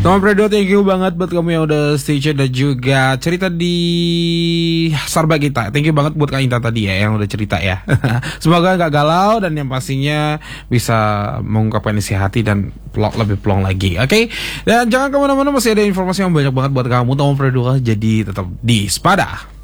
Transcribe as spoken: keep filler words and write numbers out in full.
Teman Fredo, thank you banget buat kamu yang udah stay tune dan juga cerita di Sarba kita. Thank you banget buat Kak Intan tadi ya yang udah cerita ya. Semoga gak galau dan yang pastinya bisa mengungkapkan isi hati dan plong, lebih plong lagi. Oke, okay? Dan jangan kemana-mana, masih ada informasi yang banyak banget buat kamu. Teman Fredo, jadi tetap di Spada.